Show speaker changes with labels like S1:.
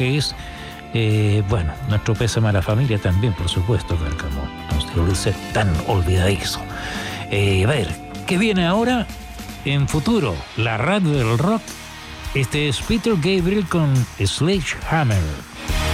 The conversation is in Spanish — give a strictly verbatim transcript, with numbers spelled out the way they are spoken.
S1: es, eh, bueno, nuestro pésame a la familia también, por supuesto, Cárcamo. No se lo dice tan olvidadizo. Eh, a ver, ¿qué viene ahora? En futuro, la radio del rock. Este es Peter Gabriel con Sledgehammer.